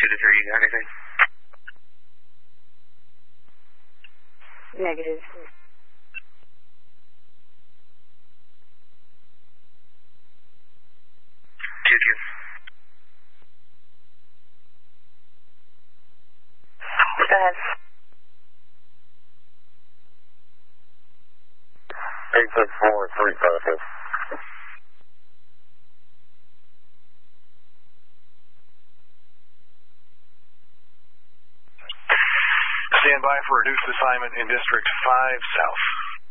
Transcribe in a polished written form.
to 3, you got anything? Negative. 2-2. Go ahead. 864-3 process. Stand by for reduced assignment in District 5 South.